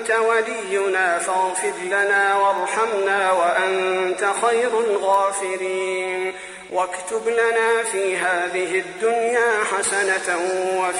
ولينا فاغفر لنا وارحمنا وأنت خير الغافرين. واكتب لنا في هذه الدنيا حسنة وفي